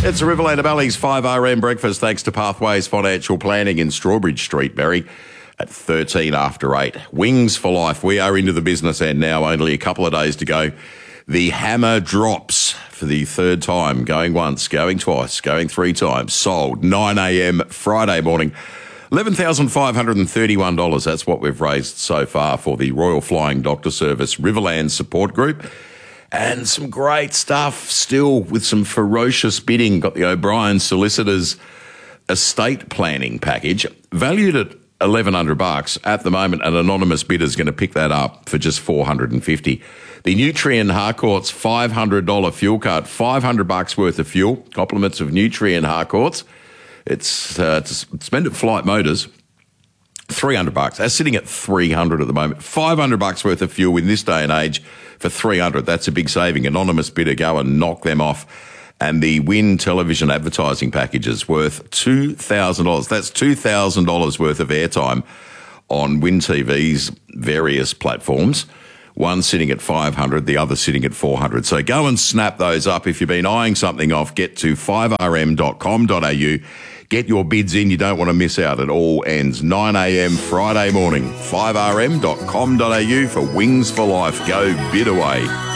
It's a Riverland Valley's 5RM breakfast thanks to Pathways Financial Planning in Strawbridge Street, Barry, at 13 after 8. Wings for life. We are into the business end now, only a couple of days to go. The hammer drops for the third time, going once, going twice, going three times. Sold 9 a.m. Friday morning. $11,531. That's what we've raised so far for the Royal Flying Doctor Service Riverland Support Group. And some great stuff still with some ferocious bidding. Got the O'Brien Solicitors estate planning package valued at $1,100. At the moment, an anonymous bidder is going to pick that up for just $450. The Nutrien Harcourts $500 fuel card, $500 worth of fuel, compliments of Nutrien Harcourts. It's spent at Flight Motors. $300. That's sitting at $300 at the moment. $500 worth of fuel in this day and age for $300. That's a big saving. Anonymous bidder, go and knock them off. And the Win television advertising package is worth $2,000. That's $2,000 worth of airtime on Win TV's various platforms. One sitting at $500, the other sitting at $400. So go and snap those up. If you've been eyeing something off, get to 5rm.com.au. Get your bids in. You don't want to miss out. It all ends 9 a.m. Friday morning. 5rm.com.au for Wings for Life. Go bid away.